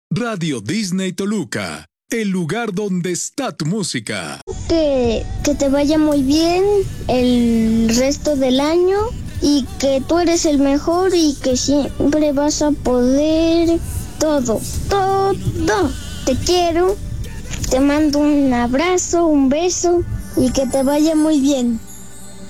Radio Disney Toluca, el lugar donde está tu música. Que te vaya muy bien el resto del año y que tú eres el mejor y que siempre vas a poder todo. Te quiero, te mando un abrazo, un beso y que te vaya muy bien.